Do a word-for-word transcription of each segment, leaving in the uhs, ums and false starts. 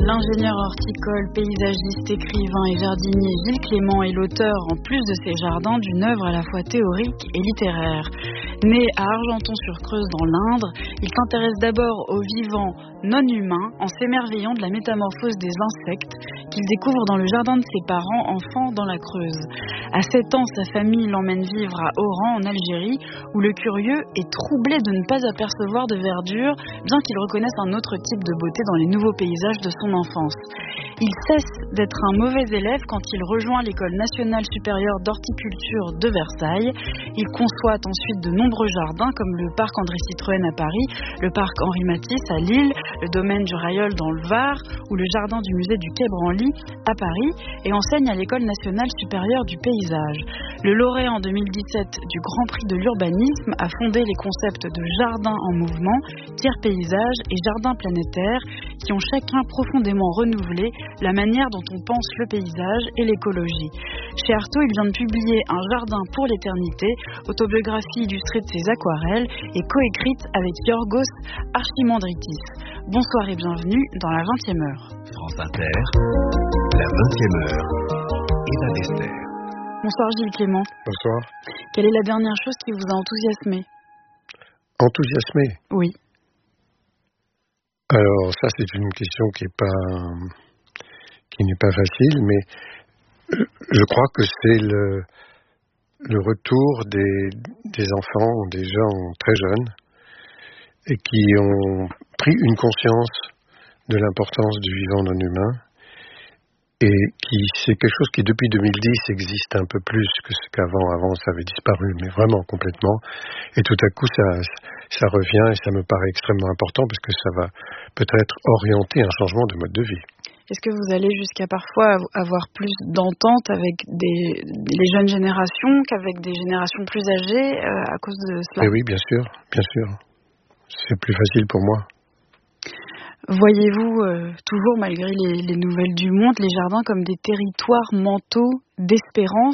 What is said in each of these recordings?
L'ingénieur horticole, paysagiste, écrivain et jardinier Gilles Clément est l'auteur, en plus de ses jardins, d'une œuvre à la fois théorique et littéraire. Né à Argenton-sur-Creuse dans l'Indre, il s'intéresse d'abord aux vivants non humains en s'émerveillant de la métamorphose des insectes qu'il découvre dans le jardin de ses parents enfants dans la Creuse. À sept ans, sa famille l'emmène vivre à Oran en Algérie où le curieux est troublé de ne pas apercevoir de verdure bien qu'il reconnaisse un autre type de beauté dans les nouveaux paysages de son enfance. Il cesse d'être un mauvais élève quand il rejoint l'École nationale supérieure d'horticulture de Versailles. Il conçoit ensuite de nombreux jardins comme le parc André Citroën à Paris, le parc Henri Matisse à Lille, le domaine du Railleul dans le Var ou le jardin du musée du Quai Branly à Paris et enseigne à l'École nationale supérieure du paysage. Le lauréat en deux mille dix-sept du Grand Prix de l'urbanisme a fondé les concepts de jardin en mouvement, tiers paysage et jardin planétaire qui ont chacun profondément renouvelé la manière dont on pense le paysage et l'écologie. Chez Artaud, il vient de publier Un jardin pour l'éternité, autobiographie illustrée de ses aquarelles et coécrite avec Yorgos Archimandritis. Bonsoir et bienvenue dans la vingtième heure. France Inter, la vingtième heure, Eva Bester. Bonsoir Gilles Clément. Bonsoir. Quelle est la dernière chose qui vous a enthousiasmé ? Enthousiasmé ? Oui. Alors ça c'est une question qui est pas qui n'est pas facile, mais je crois que c'est le le retour des des enfants, des gens très jeunes et qui ont pris une conscience de l'importance du vivant non humain et qui c'est quelque chose qui depuis deux mille dix existe un peu plus que ce qu'avant. Avant ça avait disparu, mais vraiment complètement. Et tout à coup ça ça revient et ça me paraît extrêmement important parce que ça va peut-être orienter un changement de mode de vie. Est-ce que vous allez jusqu'à parfois avoir plus d'entente avec des, les jeunes générations qu'avec des générations plus âgées euh, à cause de cela ? Et oui, bien sûr, bien sûr. C'est plus facile pour moi. Voyez-vous euh, toujours, malgré les, les nouvelles du monde, les jardins comme des territoires mentaux d'espérance ?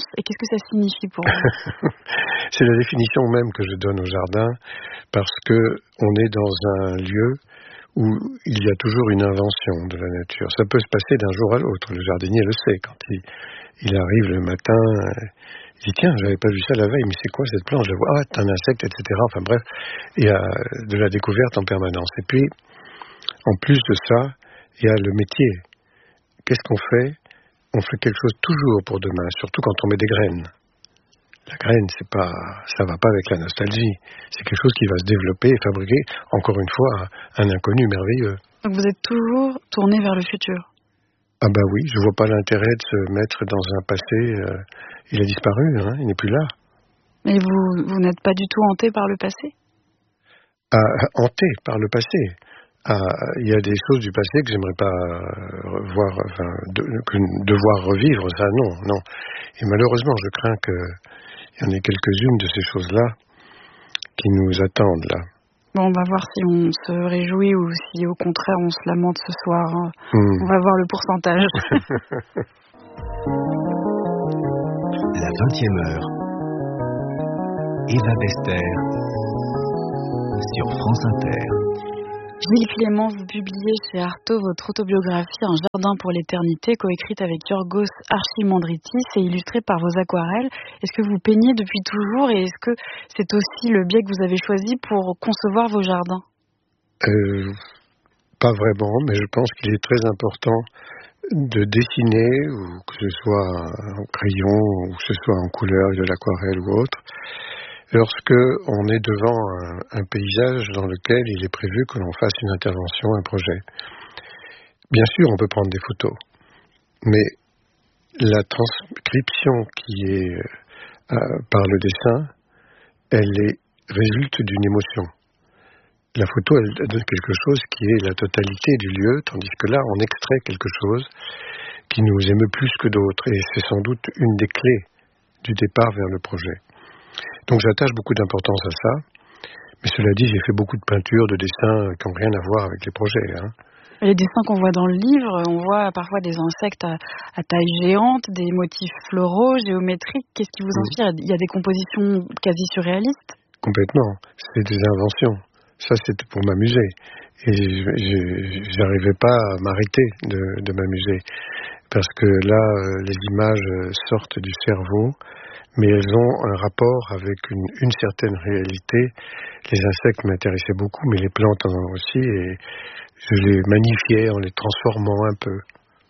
Et qu'est-ce que ça signifie pour vous ? C'est la définition même que je donne au jardin, parce que on est dans un lieu où il y a toujours une invention de la nature. Ça peut se passer d'un jour à l'autre. Le jardinier le sait. Quand il, il arrive le matin, il dit « Tiens, j'avais pas vu ça la veille, mais c'est quoi cette plante ?» Je vois « Ah, c'est un insecte, et cetera » Enfin bref, il y a de la découverte en permanence. Et puis, en plus de ça, il y a le métier. Qu'est-ce qu'on fait ? On fait quelque chose toujours pour demain, surtout quand on met des graines. La graine, c'est pas, ça va pas avec la nostalgie. C'est quelque chose qui va se développer et fabriquer, encore une fois, un inconnu merveilleux. Donc vous êtes toujours tourné vers le futur ? Ah bah oui, je vois pas l'intérêt de se mettre dans un passé. Euh, il a disparu, hein, il n'est plus là. Mais vous, vous n'êtes pas du tout hanté par le passé ? Ah, hanté par le passé. Ah, il y a des choses du passé que j'aimerais pas revoir, enfin, de, que devoir revivre. Ça, non, non. Et malheureusement, je crains que il y en ait quelques-unes de ces choses-là qui nous attendent là. Bon, on va voir si on se réjouit ou si au contraire on se lamente ce soir. Hein. Mmh. On va voir le pourcentage. La vingtième heure, Eva Bester sur France Inter. Gilles Clément, vous publiez chez Artaud votre autobiographie Un jardin pour l'éternité, coécrite avec Yorgos Archimandritis et illustrée par vos aquarelles. Est-ce que vous peignez depuis toujours et est-ce que c'est aussi le biais que vous avez choisi pour concevoir vos jardins ? euh, Pas vraiment, mais je pense qu'il est très important de dessiner, ou que ce soit en crayon, ou que ce soit en couleur, de l'aquarelle ou autre, lorsque on est devant un, un paysage dans lequel il est prévu que l'on fasse une intervention, un projet. Bien sûr, on peut prendre des photos, mais la transcription qui est euh, par le dessin, elle est résulte d'une émotion. La photo, elle donne quelque chose qui est la totalité du lieu, tandis que là, on extrait quelque chose qui nous émeut plus que d'autres, et c'est sans doute une des clés du départ vers le projet. Donc j'attache beaucoup d'importance à ça, mais cela dit, j'ai fait beaucoup de peintures, de dessins qui n'ont rien à voir avec les projets. Hein. Les dessins qu'on voit dans le livre, on voit parfois des insectes à, à taille géante, des motifs floraux, géométriques. Qu'est-ce qui vous inspire ? Il y a des compositions quasi surréalistes ? Complètement, c'est des inventions. Ça, c'était pour m'amuser. Et je n'arrivais pas à m'arrêter de, de m'amuser. Parce que là, les images sortent du cerveau, mais elles ont un rapport avec une, une certaine réalité. Les insectes m'intéressaient beaucoup, mais les plantes en ont aussi, et je les magnifiais en les transformant un peu.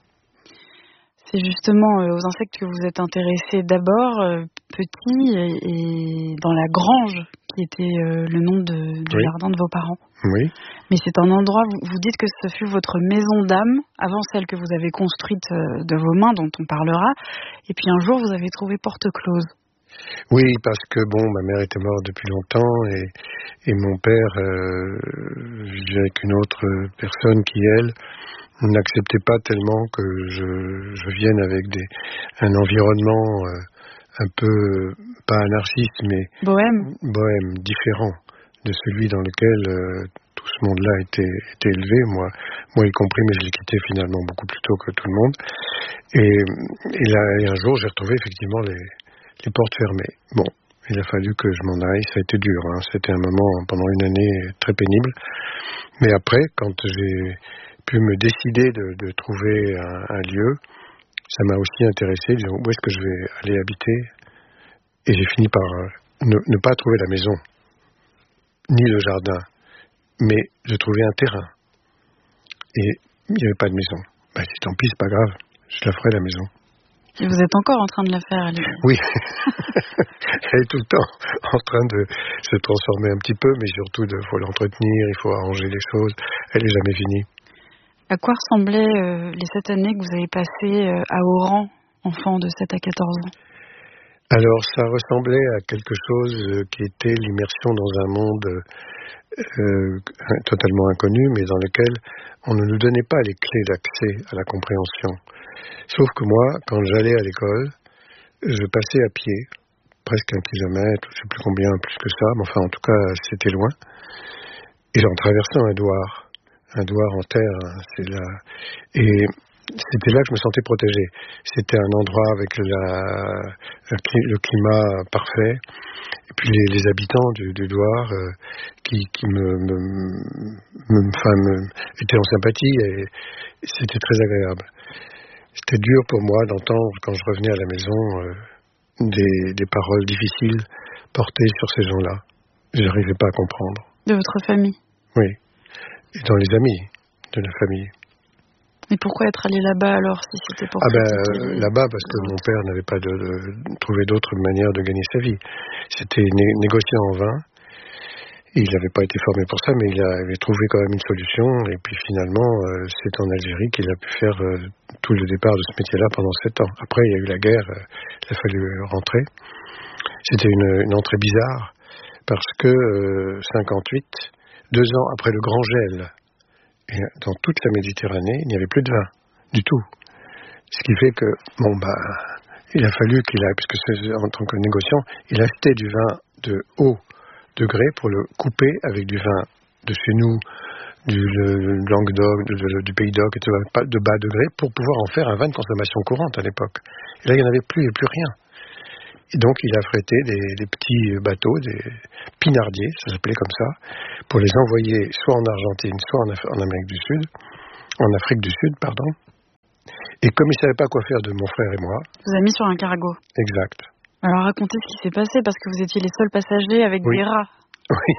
C'est justement aux insectes que vous êtes intéressé d'abord, euh, petit, et, et dans la grange, qui était euh, le nom de, du oui. jardin de vos parents. Oui. Mais c'est un endroit, vous, vous dites que ce fut votre maison d'âme, avant celle que vous avez construite euh, de vos mains, dont on parlera, et puis un jour vous avez trouvé porte close. Oui, parce que bon, ma mère était morte depuis longtemps, et, et mon père euh, vivait avec une autre personne qui, elle, n'acceptait pas tellement que je, je vienne avec des, un environnement euh, un peu, pas anarchiste, mais bohème, bohème, différent de celui dans lequel euh, tout ce monde-là était, était élevé, moi, moi y compris, mais je l'ai quitté finalement beaucoup plus tôt que tout le monde. Et, et là, et un jour, j'ai retrouvé effectivement les, les portes fermées. Bon, il a fallu que je m'en aille, ça a été dur, hein. C'était un moment pendant une année très pénible. Mais après, quand j'ai pu me décider de, de trouver un, un lieu, ça m'a aussi intéressé, disons, où est-ce que je vais aller habiter? Et j'ai fini par euh, ne, ne pas trouver la maison, ni le jardin, mais de trouver un terrain. Et il n'y avait pas de maison. Ben, tant pis, c'est pas grave, je la ferai la maison. Et vous êtes encore en train de la faire, elle est... Oui, elle est tout le temps en train de se transformer un petit peu, mais surtout, il faut l'entretenir, il faut arranger les choses, elle n'est jamais finie. À quoi ressemblaient euh, les sept années que vous avez passées euh, à Oran, enfant de sept à quatorze ans? Alors, ça ressemblait à quelque chose qui était l'immersion dans un monde euh, totalement inconnu, mais dans lequel on ne nous donnait pas les clés d'accès à la compréhension. Sauf que moi, quand j'allais à l'école, je passais à pied, presque un kilomètre, je ne sais plus combien, plus que ça, mais enfin, en tout cas, c'était loin. Et en traversant un douar, un douar en terre, hein, c'est là. Et c'était là que je me sentais protégé. C'était un endroit avec la, le climat parfait, et puis les, les habitants du, du douar euh, qui, qui me, me, me, enfin, me étaient en sympathie, et c'était très agréable. C'était dur pour moi d'entendre, quand je revenais à la maison, euh, des, des paroles difficiles portées sur ces gens-là. Je n'arrivais pas à comprendre. De votre famille? Oui. Et dans les amis de la famille. Mais pourquoi être allé là-bas alors, si c'était pour Ah ben euh, là-bas parce que mon père n'avait pas de, de, trouvé d'autre manière de gagner sa vie. C'était né, négociant en vin. Il n'avait pas été formé pour ça, mais il avait trouvé quand même une solution. Et puis finalement, euh, c'est en Algérie qu'il a pu faire euh, tout le départ de ce métier-là pendant sept ans. Après, il y a eu la guerre, euh, il a fallu rentrer. C'était une, une entrée bizarre parce que euh, cinquante-huit, deux ans après le grand gel, et dans toute la Méditerranée, il n'y avait plus de vin, du tout. Ce qui fait que, bon, bah, il a fallu qu'il a, puisque c'est, en tant que négociant, il achetait du vin de haut degré pour le couper avec du vin de chez nous, du Languedoc, de, de, du Pays d'Oc, et de, de bas degré, pour pouvoir en faire un vin de consommation courante à l'époque. Et là, il n'y en avait plus, et plus rien. Et donc, il a frété des, des petits bateaux, des pinardiers, ça s'appelait comme ça, pour les envoyer soit en Argentine, soit en, Af- en Amérique du Sud, en Afrique du Sud, pardon. Et comme il ne savait pas quoi faire de mon frère et moi... Vous avez mis sur un cargo. Exact. Alors, racontez ce qui s'est passé, parce que vous étiez les seuls passagers avec oui. des rats. Oui.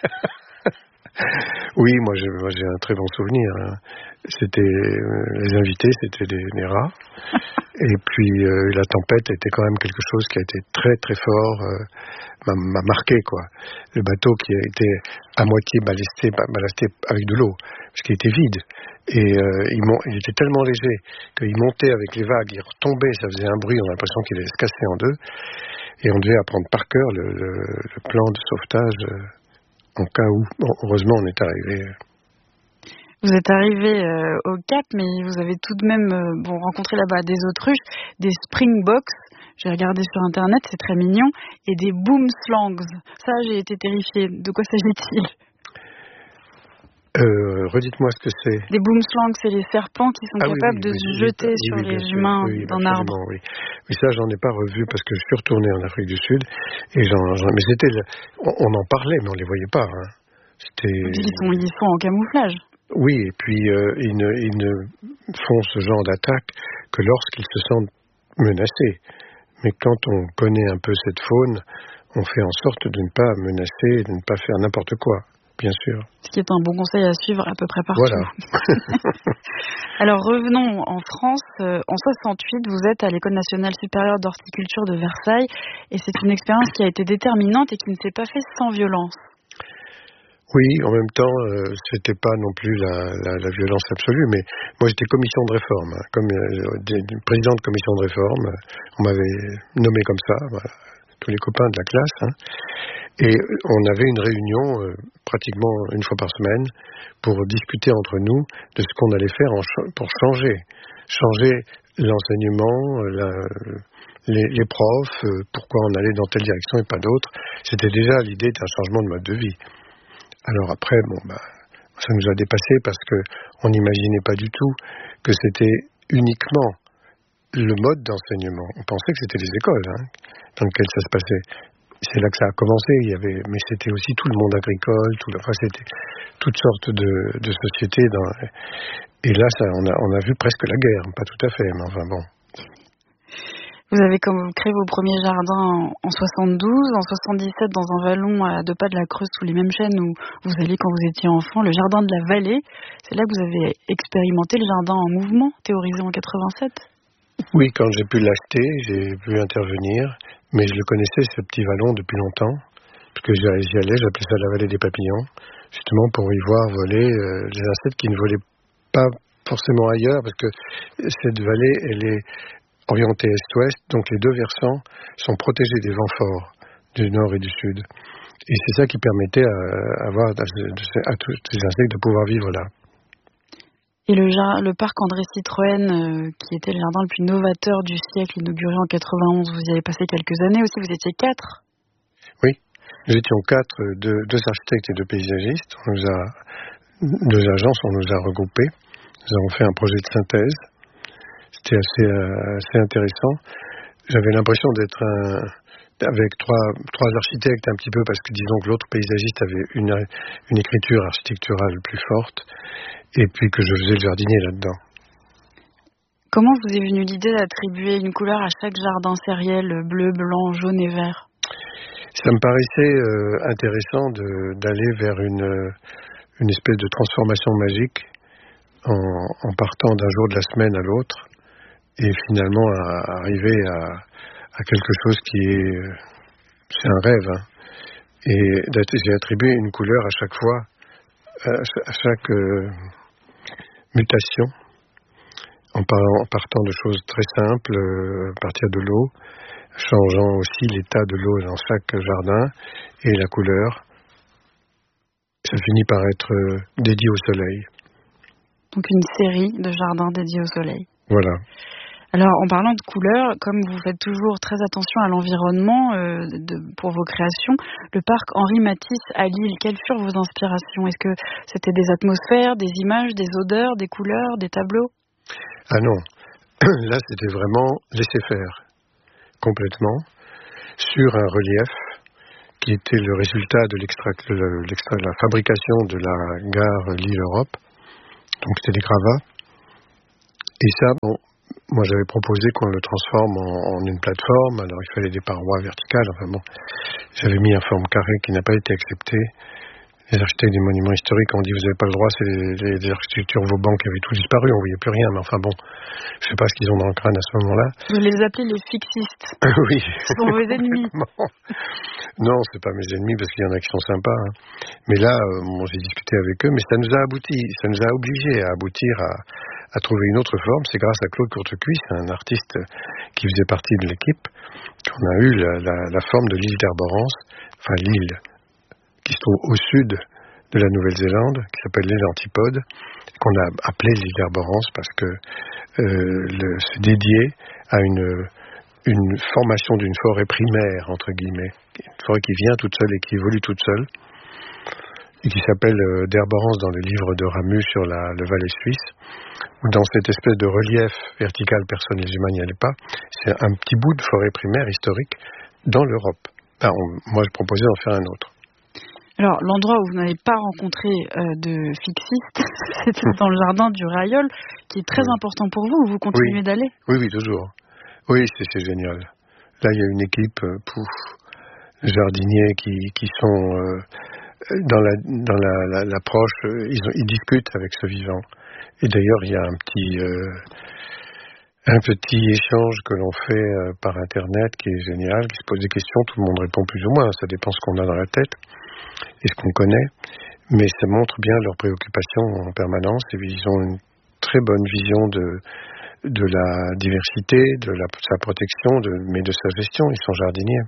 Oui, moi j'ai, moi j'ai un très bon souvenir. Hein. C'était euh, les invités, c'était des, des rats. Et puis euh, la tempête était quand même quelque chose qui a été très très fort, euh, m'a, m'a marqué quoi. Le bateau qui a été à moitié ballasté, ballasté avec de l'eau, parce qu'il était vide. Et euh, il, mon, il était tellement léger qu'il montait avec les vagues, il retombait, ça faisait un bruit, on a l'impression qu'il allait se casser en deux. Et on devait apprendre par cœur le, le, le plan de sauvetage. Euh, En cas où, bon, heureusement, on est arrivé. Vous êtes arrivé euh, au Cap, mais vous avez tout de même euh, bon, rencontré là-bas des autruches, des springboks, j'ai regardé sur Internet, c'est très mignon, et des boomslangs. Ça, j'ai été terrifiée. De quoi s'agit-il ? Euh, redites-moi ce que c'est. Des boomslangs, c'est les serpents qui sont ah, capables oui, oui, de oui, se oui, jeter oui, sur oui, les sûr. humains oui, d'un arbre. Oui. Mais ça, j'en ai pas revu parce que je suis retourné en Afrique du Sud. Et j'en, j'en, mais c'était, on, on en parlait, mais on les voyait pas. Hein. C'était... Ils sont, ils sont en camouflage. Oui, et puis euh, ils, ne, ils ne font ce genre d'attaque que lorsqu'ils se sentent menacés. Mais quand on connaît un peu cette faune, on fait en sorte de ne pas menacer, de ne pas faire n'importe quoi, bien sûr. Ce qui est un bon conseil à suivre à peu près partout. Voilà. Alors revenons en France. En soixante-huit, vous êtes à l'École nationale supérieure d'horticulture de Versailles et c'est une expérience qui a été déterminante et qui ne s'est pas faite sans violence. Oui, en même temps, euh, c'était pas non plus la, la, la violence absolue, mais moi j'étais commission de réforme, hein, comme euh, des, des, président de commission de réforme, on m'avait nommé comme ça, voilà, tous les copains de la classe, hein, et on avait une réunion euh, pratiquement une fois par semaine pour discuter entre nous de ce qu'on allait faire en, pour changer, changer l'enseignement, la, les, les profs, euh, pourquoi on allait dans telle direction et pas d'autre. C'était déjà l'idée d'un changement de mode de vie. Alors après, bon, bah, ça nous a dépassé parce que on n'imaginait pas du tout que c'était uniquement le mode d'enseignement. On pensait que c'était les écoles, hein, dans lesquelles ça se passait. C'est là que ça a commencé. Il y avait, mais c'était aussi tout le monde agricole, tout, enfin c'était toutes sortes de, de sociétés. Dans, et là, ça, on a, on a vu presque la guerre, pas tout à fait, mais enfin bon. Vous avez comme créé vos premiers jardins en soixante-douze, en soixante-dix-sept dans un vallon à deux pas de la Creuse sous les mêmes chênes où vous alliez quand vous étiez enfant, le jardin de la Vallée. C'est là que vous avez expérimenté le jardin en mouvement, théorisé en quatre-vingt-sept. Oui, quand j'ai pu l'acheter, j'ai pu intervenir, mais je le connaissais ce petit vallon depuis longtemps, parce que j'y allais, j'appelais ça la vallée des papillons, justement pour y voir voler euh, les insectes qui ne volaient pas forcément ailleurs, parce que cette vallée, elle est orienté est-ouest, donc les deux versants sont protégés des vents forts du nord et du sud. Et c'est ça qui permettait à, avoir, à, à tous ces insectes de pouvoir vivre là. Et le, le parc André Citroën, euh, qui était le jardin le plus novateur du siècle, inauguré en quatre-vingt-onze, vous y avez passé quelques années aussi, vous étiez quatre? Oui, nous étions quatre, deux, deux architectes et deux paysagistes. On nous a, deux agences, on nous a regroupés. Nous avons fait un projet de synthèse. C'était assez, euh, assez intéressant. J'avais l'impression d'être un, avec trois, trois architectes un petit peu, parce que disons que l'autre paysagiste avait une, une écriture architecturale plus forte, et puis que je faisais le jardinier là-dedans. Comment vous est venue l'idée d'attribuer une couleur à chaque jardin sériel, bleu, blanc, jaune et vert? Ça me paraissait euh, intéressant de, d'aller vers une, une espèce de transformation magique en, en partant d'un jour de la semaine à l'autre, et finalement à arriver à, à quelque chose qui est, c'est un rêve, hein. Et j'ai attribué une couleur à chaque fois, à chaque euh, mutation, en, parlant, en partant de choses très simples, euh, à partir de l'eau, changeant aussi l'état de l'eau dans chaque jardin et la couleur. Ça finit par être euh, dédié au soleil. Donc une série de jardins dédiés au soleil. Voilà. Alors, en parlant de couleurs, comme vous faites toujours très attention à l'environnement euh, de, pour vos créations, le parc Henri Matisse à Lille, quelles furent vos inspirations? Est-ce que c'était des atmosphères, des images, des odeurs, des couleurs, des tableaux? Ah non, là c'était vraiment laisser faire, complètement, sur un relief qui était le résultat de l'extra, le, l'extra, la fabrication de la gare Lille-Europe, donc c'était des gravats, et ça, bon, moi, j'avais proposé qu'on le transforme en, en une plateforme. Alors, il fallait des parois verticales. Enfin bon, j'avais mis en forme carrée qui n'a pas été acceptée. Les architectes des monuments historiques ont dit vous n'avez pas le droit, c'est les, les, les architectures Vauban qui avaient tout disparu, on ne voyait plus rien. Mais enfin bon, je ne sais pas ce qu'ils ont dans le crâne à ce moment-là. Vous les appelez les fixistes. Oui. Ce sont vos ennemis. Non, c'est pas mes ennemis parce qu'il y en a qui sont sympas. Hein. Mais là, euh, bon, j'ai discuté avec eux, mais ça nous a abouti, ça nous a obligés à aboutir à, à trouver une autre forme. C'est grâce à Claude Courtecuisse, un artiste qui faisait partie de l'équipe, qu'on a eu la, la, la forme de l'île d'Arborance, enfin l'île qui se trouve au sud de la Nouvelle-Zélande, qui s'appelle l'île Antipodes, qu'on a appelée l'île d'Arborance parce que euh, le, c'est dédié à une, une formation d'une forêt primaire, entre guillemets, une forêt qui vient toute seule et qui évolue toute seule, et qui s'appelle euh, d'Arborance dans le livre de Ramus sur la, le Valais suisse, où dans cette espèce de relief vertical, personne les humains n'y allaient pas, c'est un petit bout de forêt primaire historique dans l'Europe. Ben, on, moi, je proposais d'en faire un autre. Alors, l'endroit où vous n'avez pas rencontré euh, de fixiste, c'était dans le jardin du Railleul, qui est très oui. important pour vous, où vous continuez oui. d'aller. Oui, oui, toujours. Oui, c'est, c'est génial. Là, il y a une équipe, euh, pouf, jardiniers qui, qui sont euh, dans, la, dans la, la, l'approche, euh, ils, ont, ils discutent avec ce vivant. Et d'ailleurs, il y a un petit... Euh, Un petit échange que l'on fait euh, par Internet qui est génial, qui se pose des questions, tout le monde répond plus ou moins, ça dépend ce qu'on a dans la tête et ce qu'on connaît, mais ça montre bien leurs préoccupations en permanence et ils ont une très bonne vision de, de la diversité, de la, sa protection, de, mais de sa gestion, ils sont jardiniers.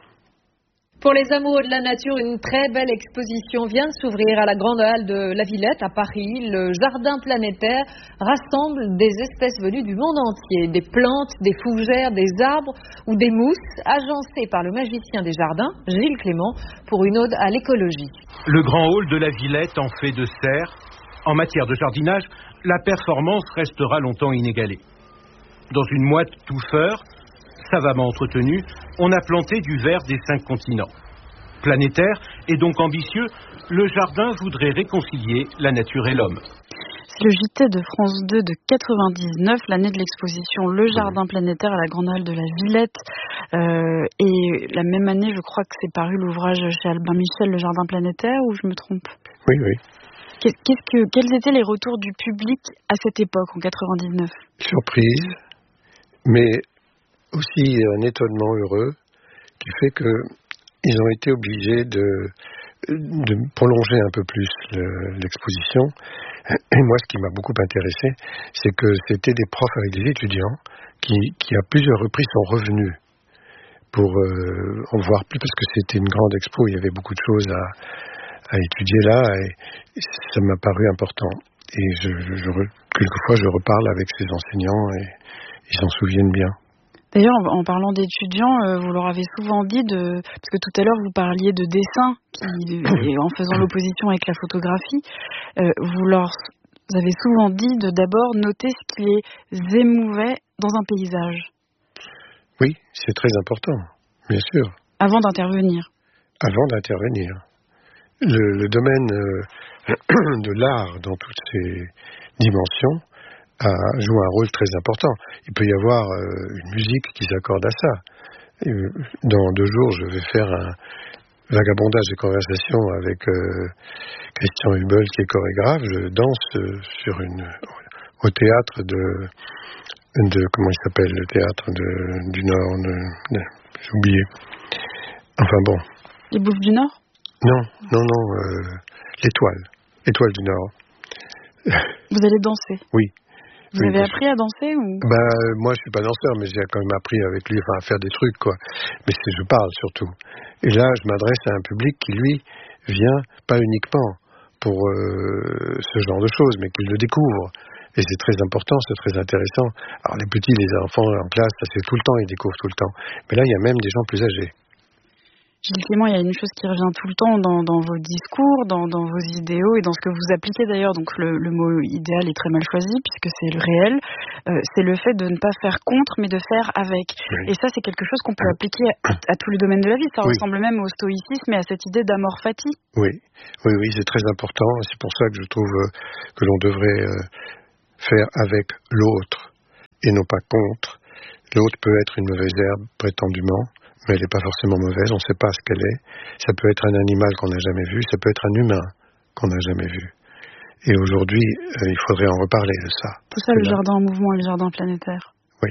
Pour les amoureux de la nature, une très belle exposition vient de s'ouvrir à la Grande Halle de la Villette à Paris. Le jardin planétaire rassemble des espèces venues du monde entier, des plantes, des fougères, des arbres ou des mousses, agencées par le magicien des jardins, Gilles Clément, pour une ode à l'écologie. Le grand hall de la Villette en fait de serre. En matière de jardinage, la performance restera longtemps inégalée. Dans une moite touffeur, savamment entretenu, on a planté du vert des cinq continents. Planétaire et donc ambitieux, le jardin voudrait réconcilier la nature et l'homme. C'est le J T de France deux de quatre-vingt-dix-neuf, l'année de l'exposition Le Jardin planétaire à la Grande Halle de la Villette. Euh, et la même année, je crois que c'est paru l'ouvrage chez Albin Michel, Le Jardin planétaire, ou je me trompe ? Oui, oui. Qu'est-ce que, quels étaient les retours du public à cette époque, en quatre-vingt-dix-neuf ? Surprise, mais aussi un étonnement heureux qui fait qu'ils ont été obligés de, de prolonger un peu plus le, l'exposition. Et moi, ce qui m'a beaucoup intéressé, c'est que c'était des profs avec des étudiants qui, qui à plusieurs reprises sont revenus pour euh, en voir plus, parce que c'était une grande expo, il y avait beaucoup de choses à, à étudier là, et ça m'a paru important. Et je, je, je, quelquefois, je reparle avec ces enseignants et ils s'en souviennent bien. D'ailleurs, en parlant d'étudiants, euh, vous leur avez souvent dit de, parce que tout à l'heure vous parliez de dessin, qui, et en faisant l'opposition avec la photographie, euh, vous leur vous avez souvent dit de d'abord noter ce qui les émouvait dans un paysage. Oui, c'est très important, bien sûr. Avant d'intervenir. Avant d'intervenir. Le, le domaine euh, de l'art dans toutes ses dimensions a joue un rôle très important. Il peut y avoir euh, une musique qui s'accorde à ça. Et dans deux jours, je vais faire un vagabondage de conversation avec euh, Christian Hubel, qui est chorégraphe. Je danse euh, sur une, au théâtre de, de comment il s'appelle, le théâtre de, du Nord, de, de, j'ai oublié. Enfin bon. Les Bouffes du Nord ? Non, non, non, euh, l'Étoile, l'Étoile du Nord. Vous allez danser ? Oui. Vous oui, avez appris à danser ou ? Bah, moi, je suis pas danseur, mais j'ai quand même appris avec lui, enfin, à faire des trucs, quoi. Mais c'est, je parle surtout. Et là, je m'adresse à un public qui, lui, vient pas uniquement pour euh, ce genre de choses, mais qui le découvre. Et c'est très important, c'est très intéressant. Alors, les petits, les enfants en classe, ça c'est tout le temps, ils découvrent tout le temps. Mais là, il y a même des gens plus âgés. Gilles Clément, il y a une chose qui revient tout le temps dans, dans vos discours, dans, dans vos idéaux et dans ce que vous appliquez d'ailleurs. Donc le, le mot idéal est très mal choisi puisque c'est le réel. Euh, c'est le fait de ne pas faire contre, mais de faire avec. Oui. Et ça, c'est quelque chose qu'on peut appliquer à, à tous les domaines de la vie. Ça oui. ressemble même au stoïcisme et à cette idée d'amor fati. Oui, oui, oui, c'est très important. C'est pour ça que je trouve que l'on devrait faire avec l'autre et non pas contre. L'autre peut être une mauvaise herbe, prétendument, mais elle n'est pas forcément mauvaise, on ne sait pas ce qu'elle est. Ça peut être un animal qu'on n'a jamais vu, ça peut être un humain qu'on n'a jamais vu. Et aujourd'hui, euh, il faudrait en reparler de ça. Tout ça, le là. Jardin en mouvement et le jardin planétaire. Oui.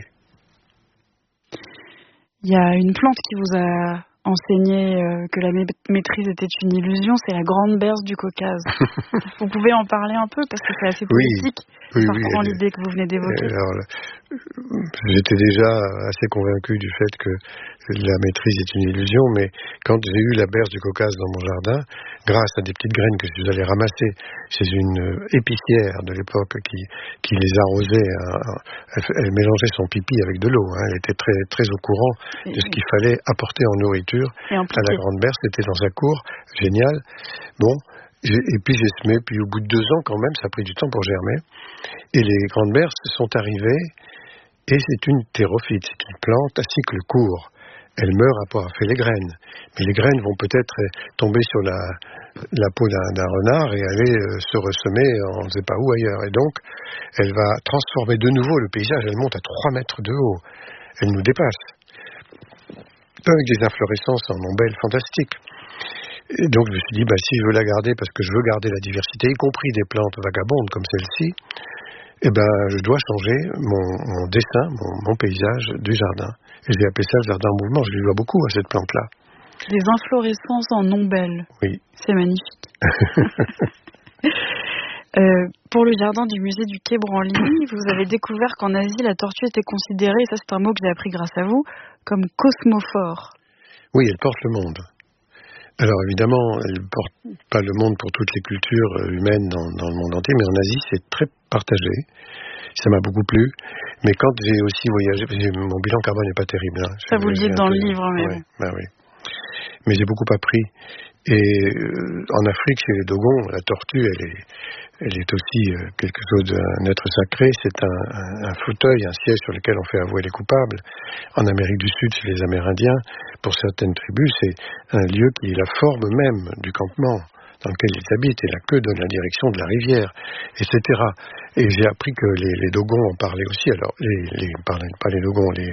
Il y a une plante qui vous a enseigné euh, que la ma- maîtrise était une illusion, c'est la grande berce du Caucase. Vous pouvez en parler un peu, parce que c'est assez politique. Oui, ça oui, reprend oui, l'idée que vous venez d'évoquer. Alors, j'étais déjà assez convaincu du fait que la maîtrise est une illusion, mais quand j'ai eu la berce du Caucase dans mon jardin, grâce à des petites graines que je suis allé ramasser chez une épicière de l'époque qui, qui les arrosait, elle, elle mélangeait son pipi avec de l'eau, hein, elle était très, très au courant de ce qu'il fallait apporter en nourriture à la grande berce, c'était dans sa cour, génial. Bon, et puis j'ai semé, puis au bout de deux ans quand même, ça a pris du temps pour germer, et les grandes berces sont arrivées, et c'est une thérophyte, c'est une plante à cycle court. elle meurt après avoir fait les graines. Mais les graines vont peut-être tomber sur la, la peau d'un, d'un renard et aller euh, se ressemer on ne sait pas où ailleurs. Et donc, elle va transformer de nouveau le paysage. Elle monte à trois mètres de haut. Elle nous dépasse. Avec des inflorescences en ombelles fantastiques. Et donc, je me suis dit, bah, si je veux la garder, parce que je veux garder la diversité, y compris des plantes vagabondes comme celle-ci, eh ben, je dois changer mon, mon dessin, mon, mon paysage du jardin. Et j'ai appelé ça le jardin en mouvement. Je lui dois beaucoup à cette plante-là. Des inflorescences en ombelles. Oui. C'est magnifique. euh, pour le jardin du musée du Quai Branly, vous avez découvert qu'en Asie, la tortue était considérée, et ça c'est un mot que j'ai appris grâce à vous, comme cosmophore. Oui, elle porte le monde. Alors évidemment, elle ne porte pas le monde pour toutes les cultures humaines dans, dans le monde entier, mais en Asie, c'est très partagé. Ça m'a beaucoup plu. Mais quand j'ai aussi voyagé, mon bilan carbone n'est pas terrible. Hein. Ça vous le dites dans le livre, mais ouais, bah oui. Mais j'ai beaucoup appris. Et euh, en Afrique, chez les Dogons, la tortue, elle est, elle est aussi euh, quelque chose d'un être sacré. C'est un, un, un fauteuil, un siège sur lequel on fait avouer les coupables. En Amérique du Sud, chez les Amérindiens, pour certaines tribus, c'est un lieu qui est la forme même du campement dans lequel ils habitent, et la queue donne la direction de la rivière, et cetera. Et j'ai appris que les, les Dogons en parlaient aussi. Alors, les, les pardon, pas les Dogons, les...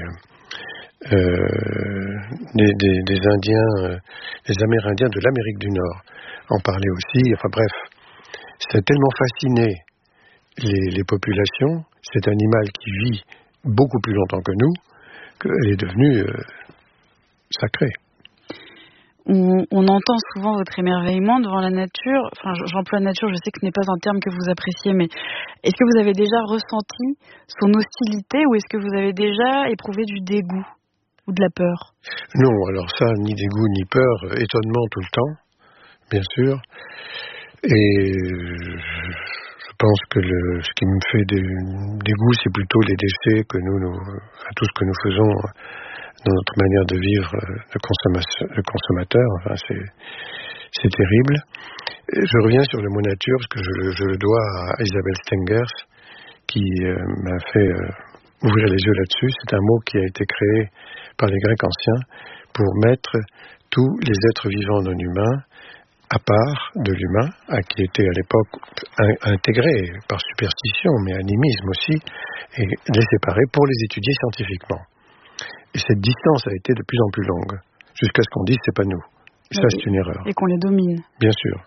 Euh, des, des, des Indiens, euh, des Amérindiens de l'Amérique du Nord en parlaient aussi. Enfin bref, ça a tellement fasciné les, les populations, cet animal qui vit beaucoup plus longtemps que nous, qu'elle est devenue euh, sacrée. On, on entend souvent votre émerveillement devant la nature. Enfin, j'emploie nature, je sais que ce n'est pas un terme que vous appréciez, mais est-ce que vous avez déjà ressenti son hostilité ou est-ce que vous avez déjà éprouvé du dégoût ou de la peur? Non, alors ça, ni dégoût ni peur, étonnement tout le temps, bien sûr. Et je pense que le, ce qui me fait des, dégoût, c'est plutôt les déchets que nous, nous enfin, tout ce que nous faisons dans notre manière de vivre de, consomma- de consommateur. Enfin, c'est, c'est terrible. Et je reviens sur le mot nature, parce que je, je le dois à Isabelle Stengers, qui euh, m'a fait euh, ouvrir les yeux là-dessus. C'est un mot qui a été créé par les Grecs anciens pour mettre tous les êtres vivants non humains à part de l'humain, à qui était à l'époque in- intégré par superstition, mais animisme aussi, et les séparer pour les étudier scientifiquement. Et cette distance a été de plus en plus longue, jusqu'à ce qu'on dise c'est pas nous. Et ça, c'est une erreur. Et qu'on les domine. Bien sûr.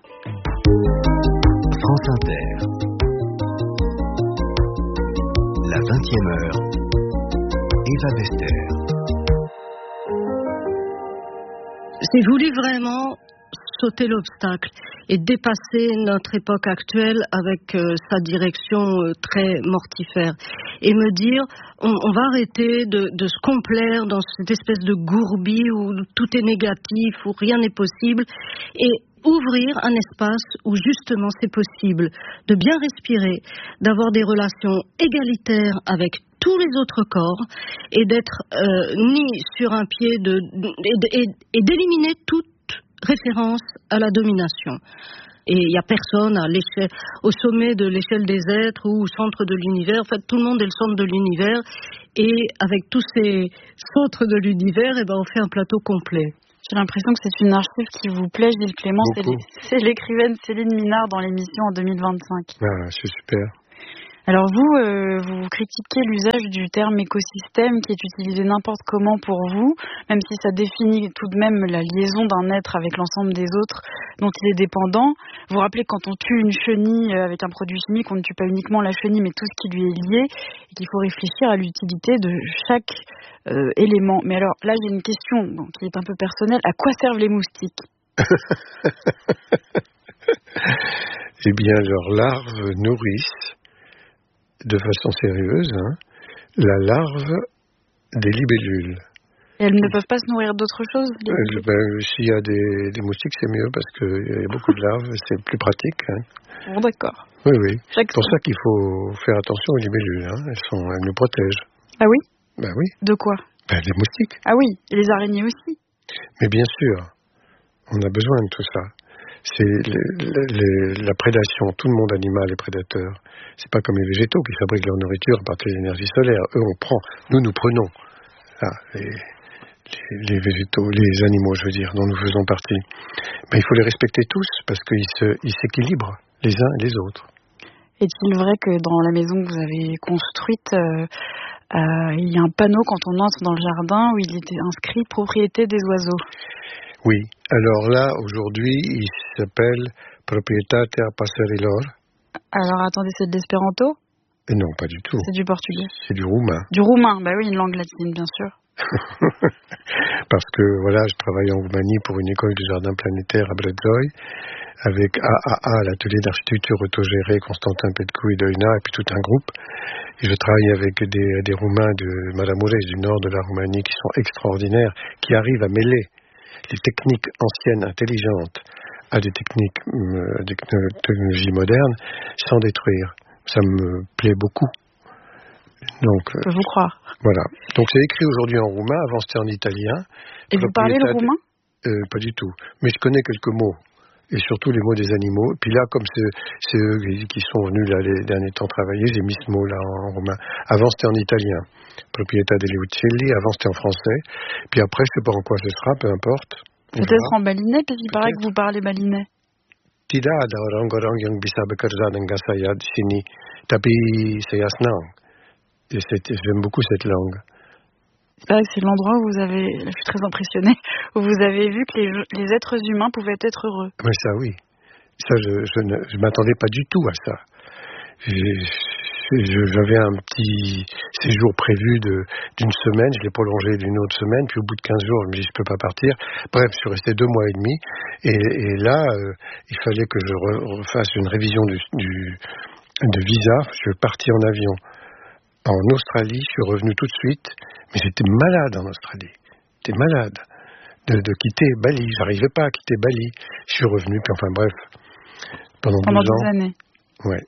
France Inter. La vingtième heure. Eva Bester. J'ai voulu vraiment sauter l'obstacle et dépasser notre époque actuelle avec euh, sa direction euh, très mortifère et me dire on, on va arrêter de, de se complaire dans cette espèce de gourbi où tout est négatif, où rien n'est possible, et ouvrir un espace où justement c'est possible de bien respirer, d'avoir des relations égalitaires avec tous les autres corps et d'être euh, ni sur un pied de, et, et, et d'éliminer toute référence à la domination. Et il n'y a personne à l'échelle, au sommet de l'échelle des êtres ou au centre de l'univers. En fait, tout le monde est le centre de l'univers. Et avec tous ces centres de l'univers, eh ben, on fait un plateau complet. J'ai l'impression que c'est une archive qui vous plaît, Gilles Clément. C'est, c'est l'écrivaine Céline Minard dans l'émission en deux mille vingt-cinq. Ah, c'est super. Alors vous, euh, vous critiquez l'usage du terme écosystème qui est utilisé n'importe comment pour vous, même si ça définit tout de même la liaison d'un être avec l'ensemble des autres dont il est dépendant. Vous rappelez que quand on tue une chenille avec un produit chimique, on ne tue pas uniquement la chenille, mais tout ce qui lui est lié, et qu'il faut réfléchir à l'utilité de chaque euh, élément. Mais alors là, j'ai une question bon, qui est un peu personnelle. À quoi servent les moustiques? Eh bien, leurs larves nourrissent de façon sérieuse, hein, la larve des libellules. Et elles ne peuvent pas se nourrir d'autre chose? euh, ben, S'il y a des, des moustiques, c'est mieux parce qu'il y a beaucoup de larves, c'est plus pratique. Hein. Bon, d'accord. Oui, oui. Chaque c'est pour son. ça qu'il faut faire attention aux libellules. Hein. Elles, sont, elles nous protègent. Ah oui? Ben oui. De quoi? Ben, les moustiques. Ah oui, et les araignées aussi. Mais bien sûr, on a besoin de tout ça. C'est les, les, la prédation. Tout le monde animal est prédateur. C'est pas comme les végétaux qui fabriquent leur nourriture à partir de l'énergie solaire. Eux, on prend. Nous, nous prenons. Ah, les, les, les végétaux, les animaux, je veux dire, dont nous faisons partie. Mais il faut les respecter tous parce qu'ils se, ils s'équilibrent les uns et les autres. Est-il vrai que dans la maison que vous avez construite, euh, euh, il y a un panneau quand on entre dans le jardin où il était inscrit « Propriété des oiseaux ». Oui. Alors là, aujourd'hui, il s'appelle « Proprietatea pasărilor ». Alors, attendez, c'est de l'espéranto ? Non, pas du tout. C'est du portugais. C'est du roumain. Du roumain, bah oui, une langue latine, bien sûr. Parce que, voilà, je travaille en Roumanie pour une école du jardin planétaire à Brezoi, avec A A A, l'atelier d'architecture autogéré, Constantin Petcu et Doina, et puis tout un groupe. Et je travaille avec des, des Roumains de Maramureș, du nord de la Roumanie, qui sont extraordinaires, qui arrivent à mêler les techniques anciennes, intelligentes, à des techniques, euh, des technologies modernes, sans détruire. Ça me plaît beaucoup. Donc, je peux vous croire. Voilà. Donc c'est écrit aujourd'hui en roumain, avant c'était en italien. Et vous parlez le roumain ? euh, Pas du tout. Mais je connais quelques mots. Et surtout les mots des animaux. Et puis là, comme c'est, c'est eux qui sont venus là, les derniers temps travailler, j'ai mis ce mot-là en roumain. Avant c'était en italien. Proprietà degli uccelli. Avant c'était en français. Puis après, je ne sais pas en quoi ce sera, peu importe. Peut-être en balinais, parce qu'il paraît que vous parlez balinais. Tida da rongorong yang bisa bekerja dengan saya di sini, tapi saya senang. Et j'aime beaucoup cette langue. C'est vrai que c'est l'endroit où vous avez, je suis très impressionnée, où vous avez vu que les, les êtres humains pouvaient être heureux. Mais ça, oui. Ça, je, je ne je m'attendais pas du tout à ça. J'ai, j'avais un petit séjour prévu de, d'une semaine, je l'ai prolongé d'une autre semaine, puis au bout de quinze jours, je me dis je peux pas partir. Bref, je suis resté deux mois et demi, et, et là, euh, il fallait que je refasse une révision du, du, de visa. Je suis parti en avion en Australie, je suis revenu tout de suite, mais j'étais malade en Australie. J'étais malade de, de quitter Bali, j'arrivais pas à quitter Bali. Je suis revenu, puis enfin bref, pendant, pendant douze ans. Pendant années. Ouais.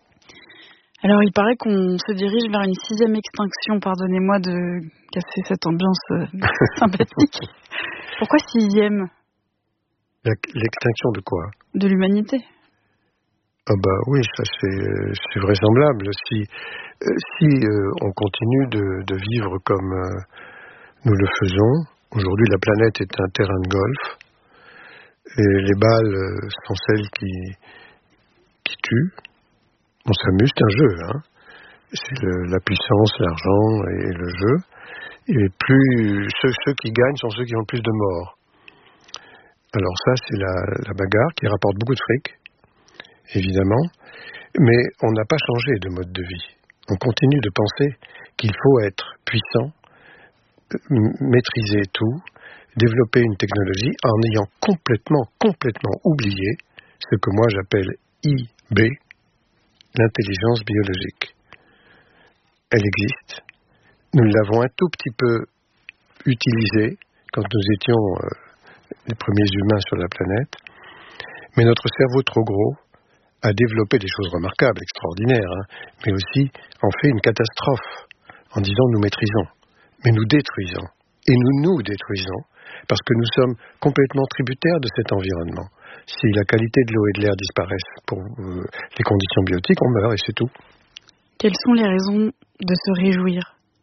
Alors, il paraît qu'on se dirige vers une sixième extinction. Pardonnez-moi de casser cette ambiance euh, sympathique. Pourquoi sixième ? L'extinction de quoi ? De l'humanité. Ah bah oui, ça c'est, c'est vraisemblable. Si, euh, si euh, on continue de, de vivre comme euh, nous le faisons, aujourd'hui la planète est un terrain de golf, et les balles euh, sont celles qui, qui tuent. On s'amuse, c'est un jeu, hein. C'est le, la puissance, l'argent et le jeu. Et plus ceux, ceux qui gagnent sont ceux qui ont le plus de morts. Alors ça, c'est la, la bagarre qui rapporte beaucoup de fric, évidemment. Mais on n'a pas changé de mode de vie. On continue de penser qu'il faut être puissant, maîtriser tout, développer une technologie en ayant complètement, complètement oublié ce que moi j'appelle I B, l'intelligence biologique. Elle existe. Nous l'avons un tout petit peu utilisée quand nous étions euh, les premiers humains sur la planète. Mais notre cerveau trop gros a développé des choses remarquables, extraordinaires, hein, mais aussi en fait une catastrophe en disant nous maîtrisons, mais nous détruisons. Et nous nous détruisons parce que nous sommes complètement tributaires de cet environnement. Si la qualité de l'eau et de l'air disparaissent pour euh, les conditions biotiques, on meurt et c'est tout. Quelles sont les raisons de se réjouir ?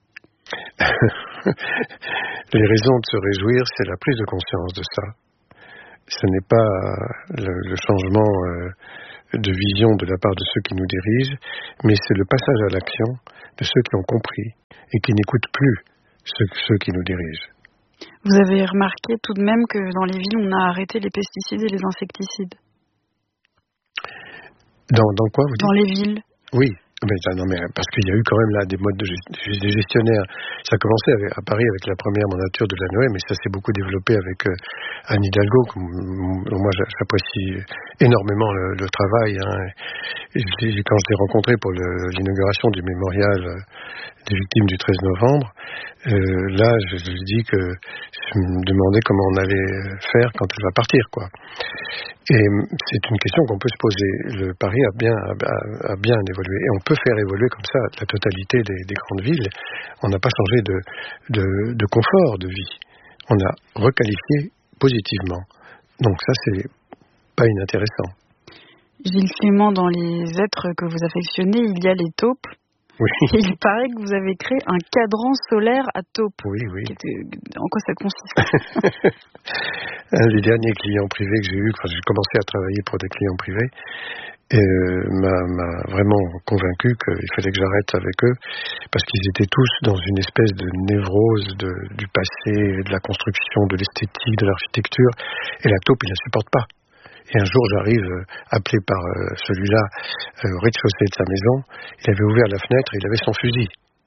Les raisons de se réjouir, c'est la prise de conscience de ça. Ce n'est pas le, le changement euh, de vision de la part de ceux qui nous dirigent, mais c'est le passage à l'action de ceux qui ont compris et qui n'écoutent plus ceux, ceux qui nous dirigent. Vous avez remarqué tout de même que dans les villes, on a arrêté les pesticides et les insecticides. Dans, dans quoi vous dites ? Dans les villes. Oui. Mais, non, mais parce qu'il y a eu quand même là des modes de gest- des gestionnaires. Ça a commencé avec, à Paris avec la première mandature de Delanoë, mais ça s'est beaucoup développé avec euh, Anne Hidalgo. Moi, j'apprécie énormément le, le travail. Hein. Et je, quand je l'ai rencontré pour le, l'inauguration du mémorial des victimes du treize novembre, euh, là, je, je lui dis que je me demandais comment on allait faire quand elle va partir, quoi. Et c'est une question qu'on peut se poser. Le Paris a bien, a, a bien évolué. Et on peut faire évoluer comme ça la totalité des, des grandes villes. On n'a pas changé de, de, de confort de vie. On a requalifié positivement. Donc ça, c'est pas inintéressant. Gilles Clément, dans les êtres que vous affectionnez, il y a les taupes. Oui. Il paraît que vous avez créé un cadran solaire à taupe. Oui, oui. En quoi ça consiste? Un des derniers clients privés que j'ai eu, quand j'ai commencé à travailler pour des clients privés, euh, m'a, m'a vraiment convaincu qu'il fallait que j'arrête avec eux, parce qu'ils étaient tous dans une espèce de névrose de, du passé, de la construction, de l'esthétique, de l'architecture, et la taupe, ils ne la supportent pas. Et un jour, j'arrive, euh, appelé par euh, celui-là, euh, au rez-de-chaussée de sa maison, il avait ouvert la fenêtre et il avait son fusil.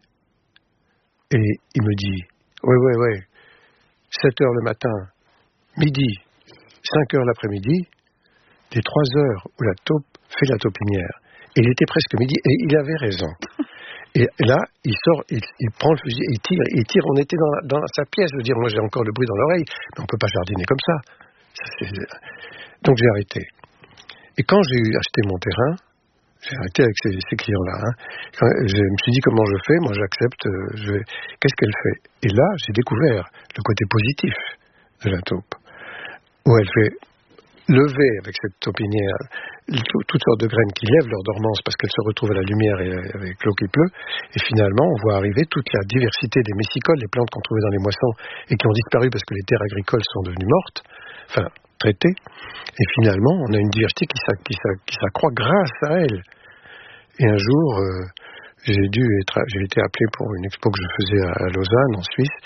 Et il me dit, ouais, ouais, ouais, sept heures le matin, midi, cinq heures l'après-midi, les trois heures où la taupe fait la taupinière. Et il était presque midi, et il avait raison. Et là, il sort, il, il prend le fusil, il tire, il tire. On était dans, dans sa pièce, je veux dire, moi j'ai encore le bruit dans l'oreille, mais on ne peut pas jardiner comme ça. ça c'est... Donc j'ai arrêté. Et quand j'ai acheté mon terrain, j'ai arrêté avec ces, ces clients-là. Hein, quand je me suis dit comment je fais, moi j'accepte, je vais... qu'est-ce qu'elle fait? Et là, j'ai découvert le côté positif de la taupe, où elle fait lever avec cette taupinière toutes sortes de graines qui lèvent leur dormance parce qu'elles se retrouvent à la lumière et avec l'eau qui pleut, et finalement on voit arriver toute la diversité des messicoles, les plantes qu'on trouvait dans les moissons et qui ont disparu parce que les terres agricoles sont devenues mortes, enfin traitées, et finalement on a une diversité qui, s'a, qui, s'a, qui s'accroît grâce à elle. Et un jour euh, j'ai dû être, j'ai été appelé pour une expo que je faisais à, à Lausanne en Suisse.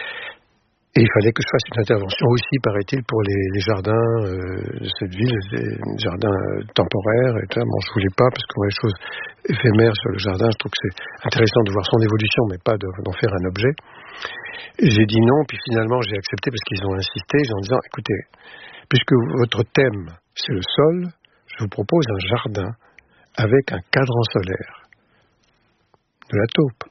Et il fallait que je fasse une intervention aussi, paraît-il, pour les, les jardins euh, de cette ville, les jardins euh, temporaires. Et tout. Bon, je voulais pas, parce qu'on voit les choses éphémères sur le jardin. Je trouve que c'est intéressant de voir son évolution, mais pas de, d'en faire un objet. Et j'ai dit non, puis finalement j'ai accepté parce qu'ils ont insisté, en disant, écoutez, puisque votre thème, c'est le sol, je vous propose un jardin avec un cadran solaire. De la taupe.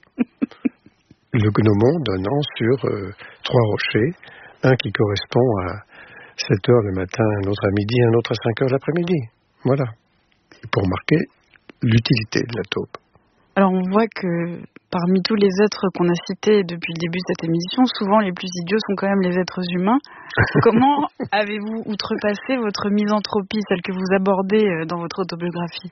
Le gnomon donnant sur euh, trois rochers, un qui correspond à sept heures le matin, un autre à midi, un autre à cinq heures l'après-midi. Voilà. Et pour marquer l'utilité de la taupe. Alors on voit que parmi tous les êtres qu'on a cités depuis le début de cette émission, souvent les plus idiots sont quand même les êtres humains. Comment avez-vous outrepassé votre misanthropie, celle que vous abordez dans votre autobiographie?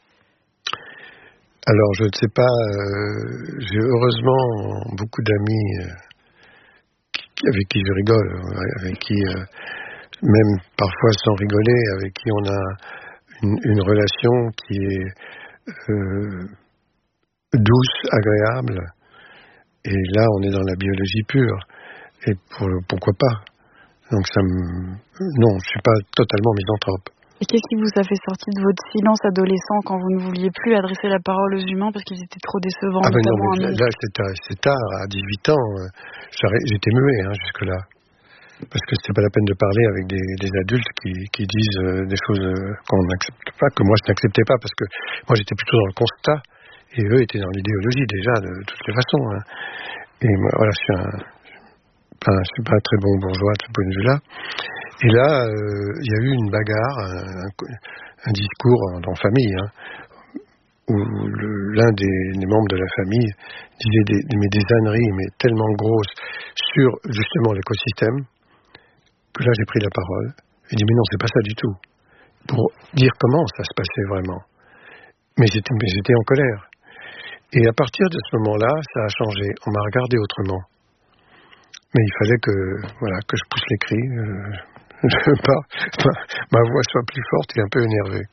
Alors, je ne sais pas, euh, j'ai heureusement beaucoup d'amis euh, qui, avec qui je rigole, avec qui, euh, même parfois sans rigoler, avec qui on a une, une relation qui est euh, douce, agréable. Et là, on est dans la biologie pure. Et pour, pourquoi pas? Donc, ça me... Non, je ne suis pas totalement misanthrope. Et qu'est-ce qui vous a fait sortir de votre silence adolescent quand vous ne vouliez plus adresser la parole aux humains parce qu'ils étaient trop décevants? Ah ben non, mais là, là c'est, tard, c'est tard, à dix-huit ans, j'étais muet hein, jusque-là. Parce que c'était pas la peine de parler avec des, des adultes qui, qui disent euh, des choses euh, qu'on n'accepte pas, que moi je n'acceptais pas, parce que moi j'étais plutôt dans le constat, et eux étaient dans l'idéologie déjà, de toutes les façons. Hein. Et moi, voilà, je suis un... Enfin, je suis pas un très bon bourgeois de ce point de vue-là. Et là, il euh, y a eu une bagarre, un, un discours en, en famille, hein, où le, l'un des, des membres de la famille disait des, mais des âneries, mais tellement grosses, sur justement l'écosystème, que là j'ai pris la parole. Il dit mais non, c'est pas ça du tout. Pour dire comment ça se passait vraiment. Mais j'étais, mais j'étais en colère. Et à partir de ce moment-là, ça a changé. On m'a regardé autrement. Mais il fallait que, voilà, que je pousse les cris. Euh, je veux pas, ma, ma voix soit plus forte et un peu énervée.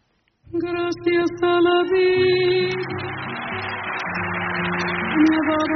Gracias a la vida.